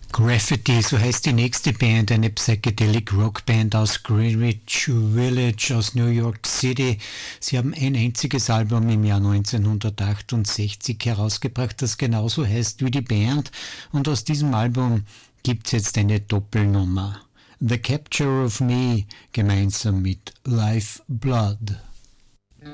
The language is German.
Graffiti, so heißt die nächste Band, eine Psychedelic Rockband aus Greenwich Village aus New York City. Sie haben ein einziges Album im Jahr 1968 herausgebracht, das genauso heißt wie die Band, und aus diesem Album gibt's jetzt eine Doppelnummer. The Capture of Me gemeinsam mit Live Blood.